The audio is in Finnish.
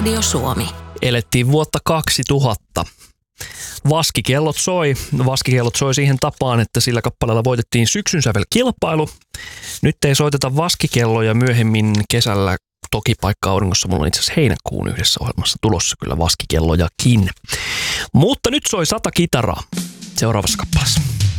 Radio Suomi. Elettiin vuotta 2000. Vaskikellot soi siihen tapaan, että sillä kappaleella voitettiin syksyn sävelkilpailu. Nyt ei soiteta vaskikelloja myöhemmin kesällä. Toki Paikka auringossa mulla on itse asiassa heinäkuun yhdessä ohjelmassa tulossa kyllä vaskikellojakin. Mutta nyt soi 100 kitaraa seuraavassa kappaleessa.